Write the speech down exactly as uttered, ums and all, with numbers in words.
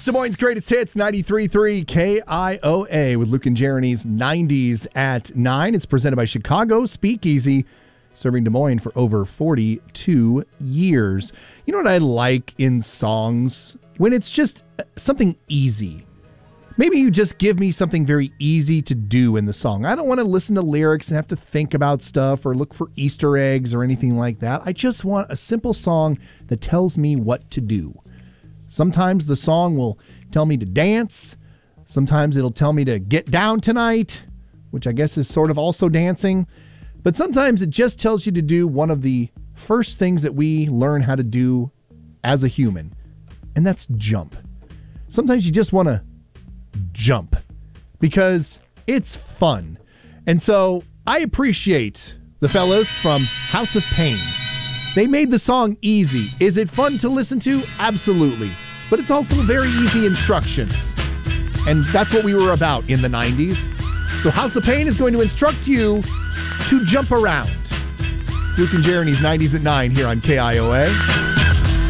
is Des Moines' Greatest Hits, ninety-three point three K I O A with Luke and Jeremy's nineties at nine. It's presented by Chicago Speakeasy, serving Des Moines for over forty-two years. You know what I like in songs? When it's just something easy. Maybe you just give me something very easy to do in the song. I don't want to listen to lyrics and have to think about stuff or look for Easter eggs or anything like that. I just want a simple song that tells me what to do. Sometimes the song will tell me to dance. Sometimes it'll tell me to get down tonight, which I guess is sort of also dancing. But sometimes it just tells you to do one of the first things that we learn how to do as a human, and that's jump. Sometimes you just want to jump because it's fun. And so I appreciate the fellas from House of Pain. They made the song easy. Is it fun to listen to? Absolutely. But it's also very easy instructions. And that's what we were about in the nineties. So House of Pain is going to instruct you to jump around. Luke and Jeremy's nineties at nine here on K I O A.